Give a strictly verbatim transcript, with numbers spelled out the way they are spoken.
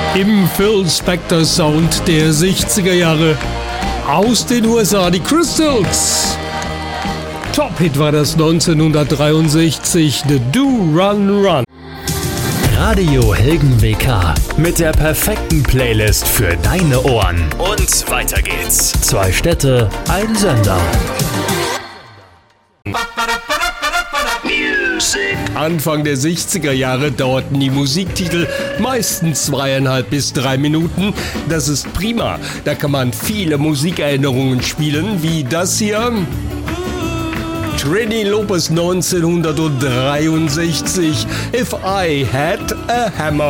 Im Phil Spector Sound der sechziger Jahre aus den U S A, die Crystals. Top-Hit war das neunzehnhundertdreiundsechzig, The Do Run Run. Radio Helgen W K mit der perfekten Playlist für deine Ohren. Und weiter geht's. Zwei Städte, ein Sender. Anfang der sechziger Jahre dauerten die Musiktitel meistens zweieinhalb bis drei Minuten. Das ist prima. Da kann man viele Musikerinnerungen spielen, wie das hier. Trini Lopez neunzehnhundertdreiundsechzig, If I Had a Hammer.